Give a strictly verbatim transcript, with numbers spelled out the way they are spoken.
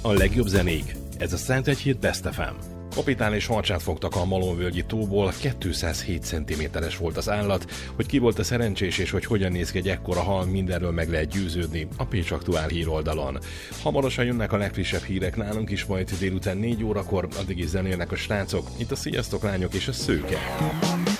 A legjobb zenék. Ez a Szentegyhíd Best ef em. Kapitán és harcsát fogtak a Malomvölgyi tóból, kétszázhét centiméteres volt az állat. Hogy ki volt a szerencsés és hogy hogyan néz ki egy ekkora hal, mindenről meg lehet győződni a Pécs Aktuál híroldalon. Hamarosan jönnek a legfrissebb hírek nálunk is, majd délután négy órakor, addig is zenélnek a srácok, itt a Sziasztok lányok és a Szőke.